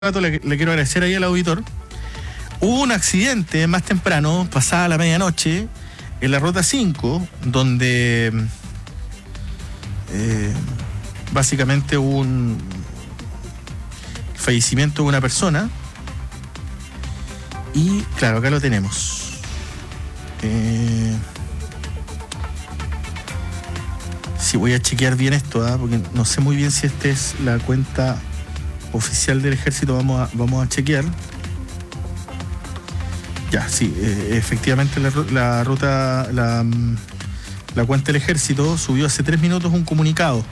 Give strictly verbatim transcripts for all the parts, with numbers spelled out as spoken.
Le, le quiero agradecer ahí al auditor. Hubo un accidente más temprano, pasada la medianoche, en la ruta cinco, donde eh, básicamente hubo un fallecimiento de una persona. Y claro, acá lo tenemos. Eh, sí, voy a chequear bien esto, ¿eh? Porque no sé muy bien si esta es la cuenta oficial del ejército. Vamos a, vamos a chequear. Ya, sí, eh, efectivamente la, la ruta, la, la cuenta del ejército subió hace tres minutos un comunicado.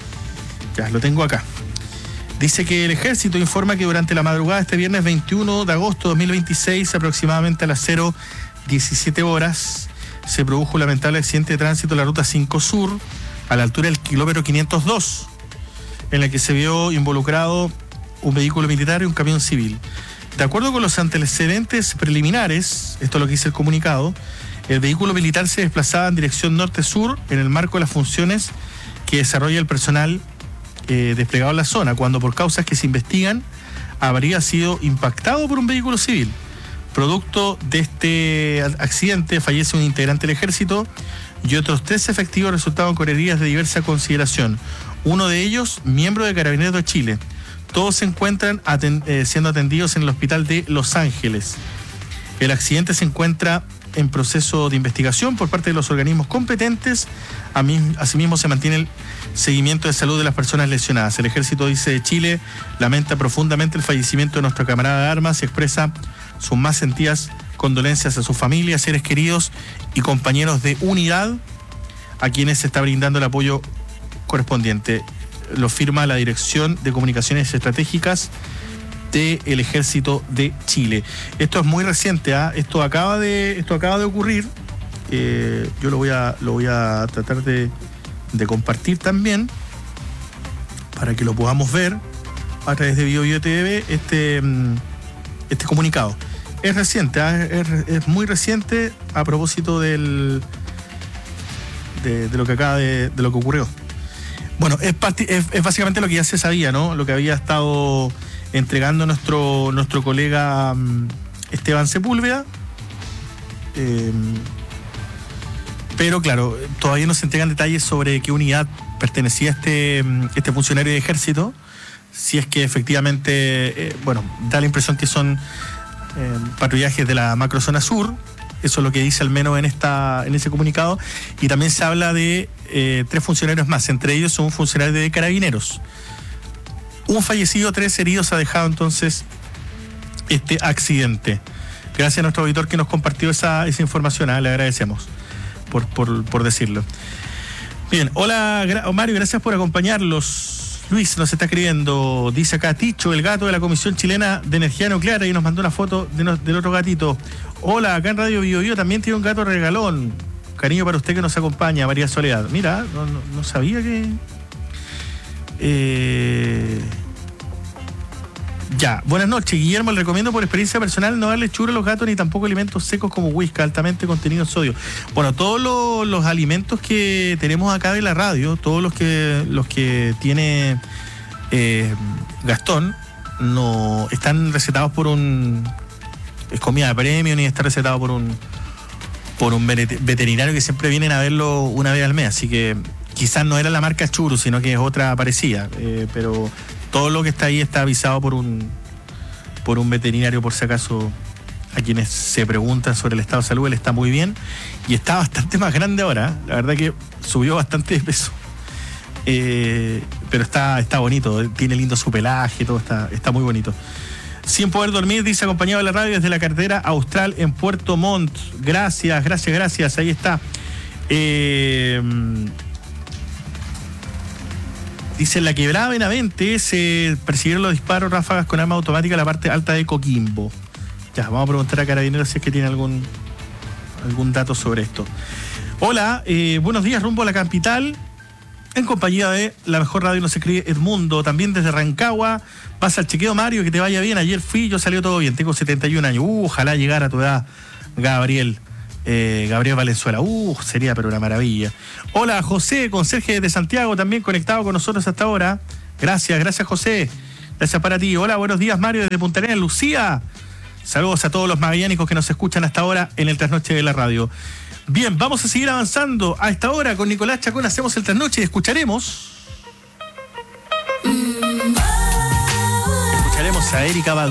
Ya, lo tengo acá. Dice que el ejército informa que durante la madrugada de este viernes veintiuno de agosto de dos mil veintiséis, aproximadamente a las cero diecisiete horas, se produjo un lamentable accidente de tránsito en la ruta cinco Sur, a la altura del kilómetro quinientos dos, en la que se vio involucrado un vehículo militar y un camión civil. De acuerdo con los antecedentes preliminares, esto es lo que dice el comunicado, el vehículo militar se desplazaba en dirección norte-sur en el marco de las funciones que desarrolla el personal eh, desplegado en la zona, cuando por causas que se investigan habría sido impactado por un vehículo civil. Producto de este accidente fallece un integrante del ejército y otros tres efectivos resultaron con heridas de diversa consideración. Uno de ellos, miembro de Carabineros de Chile. Todos se encuentran aten- eh, siendo atendidos en el hospital de Los Ángeles. El accidente se encuentra en proceso de investigación por parte de los organismos competentes. A mí, asimismo, se mantiene el seguimiento de salud de las personas lesionadas. El Ejército, dice, de Chile lamenta profundamente el fallecimiento de nuestro camarada de armas y expresa sus más sentidas condolencias a sus familias, seres queridos y compañeros de unidad, a quienes se está brindando el apoyo correspondiente. Lo firma la Dirección de Comunicaciones Estratégicas del Ejército de Chile. Esto es muy reciente, ¿eh? Esto acaba de, esto acaba de ocurrir. Eh, yo lo voy a, lo voy a tratar de, de compartir también para que lo podamos ver a través de Bio Bio T V, este, este comunicado. Es reciente, ¿eh? es, es muy reciente a propósito del, de, de lo que acaba de, de lo que ocurrió. Bueno, es, es, es básicamente lo que ya se sabía, ¿no? Lo que había estado entregando nuestro, nuestro colega um, Esteban Sepúlveda. Eh, pero claro, todavía no se entregan detalles sobre qué unidad pertenecía este, este funcionario de ejército. Si es que efectivamente, eh, bueno, da la impresión que son eh, patrullajes de la macrozona sur. Eso es lo que dice al menos en esta en ese comunicado. Y también se habla de eh, tres funcionarios más, entre ellos un funcionario de Carabineros. Un fallecido, tres heridos ha dejado entonces este accidente. Gracias a nuestro auditor que nos compartió esa, esa información, ¿eh? Le agradecemos por, por, por decirlo. Bien, hola gra- Mario, gracias por acompañarlos. Luis nos está escribiendo, dice acá Ticho, el gato de la Comisión Chilena de Energía Nuclear, y nos mandó una foto de no, del otro gatito. Hola, acá en Radio Bio Bio también tiene un gato regalón. Cariño para usted que nos acompaña, María Soledad. Mira, no, no, no sabía que... Eh... Ya, buenas noches, Guillermo. Le recomiendo por experiencia personal no darle churro a los gatos ni tampoco alimentos secos como whisky, altamente contenido en sodio. Bueno, todos los, los alimentos que tenemos acá de la radio, todos los que los que tiene eh, Gastón, no están recetados por un... es comida de premio, ni está recetado por un por un veterinario que siempre vienen a verlo una vez al mes. Así que quizás no era la marca Churu, sino que es otra parecida. Eh, pero todo lo que está ahí está avisado por un por un veterinario, por si acaso a quienes se preguntan sobre el estado de salud. Él está muy bien y está bastante más grande ahora. La verdad que subió bastante de peso. Eh, pero está, está bonito, tiene lindo su pelaje, todo está, está muy bonito. Sin poder dormir, dice, acompañado de la radio desde la carretera austral en Puerto Montt. Gracias, gracias, gracias. Ahí está. Eh, dice, en la quebrada Benavente se percibieron los disparos ráfagas con arma automática en la parte alta de Coquimbo. Ya, vamos a preguntar a Carabineros si es que tiene algún, algún dato sobre esto. Hola, eh, buenos días, rumbo a la capital. En compañía de la mejor radio nos escribe Edmundo, también desde Rancagua. Pasa el chequeo, Mario, que te vaya bien. Ayer fui, yo salió todo bien, tengo setenta y un años. Uh, ojalá llegara a tu edad, Gabriel. Eh, Gabriel Valenzuela. Uh, sería pero una maravilla. Hola, José, conserje de Santiago, también conectado con nosotros hasta ahora. Gracias, gracias, José. Gracias para ti. Hola, buenos días, Mario, desde Punta Arenas, Lucía. Saludos a todos los magallánicos que nos escuchan hasta ahora en el Trasnoche de la Radio. Bien, vamos a seguir avanzando. A esta hora con Nicolás Chacón hacemos el Trasnoche y escucharemos... Escucharemos a Erika Badu.